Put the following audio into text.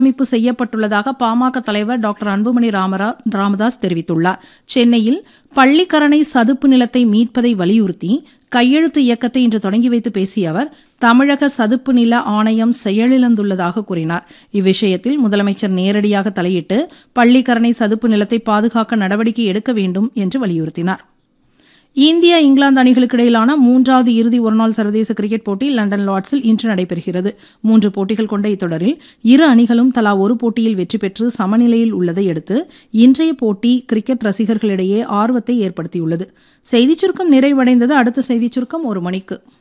அமைப்பு செய்யப்பட்டுள்ளதாக பாமக தலைவர் டாக்டர் அன்புமணி ராமதாஸ் தெரிவித்துள்ளார். சென்னையில் பள்ளிக்கரணை சதுப்பு நிலத்தை மீட்பதை வலியுறுத்தி கையெழுத்து இயக்கத்தை இன்று தொடங்கி வைத்து பேசிய அவர், தமிழக சதுப்பு நில ஆணையம் செயலிழந்துள்ளதாக கூறினார். இவ்விஷயத்தில் முதலமைச்சர் நேரடியாக தலையிட்டு பள்ளிக்கரணை சதுப்பு நிலத்தை பாதுகாக்க நடவடிக்கை எடுக்க வேண்டும் என்று வலியுறுத்தினார். இந்தியா இங்கிலாந்து அணிகளுக்கு இடையிலான 3வது இறுதி ஒருநாள் சர்வதேச கிரிக்கெட் போட்டி லண்டன் லார்ட்ஸில் இன்று நடைபெறுகிறது. 3 போட்டிகள் கொண்ட இத்தொடரில் இரு அணிகளும் தலா ஒரு போட்டியில் வெற்றி பெற்று சமநிலையில் உள்ளதை அடுத்து இன்றைய போட்டி கிரிக்கெட் ரசிகர்களிடையே ஆர்வத்தை ஏற்படுத்தியுள்ளது. செய்திச் சுருக்கம் நிறைவடைந்தது. அடுத்த செய்திச் சுருக்கம் 1 மணிக்கு.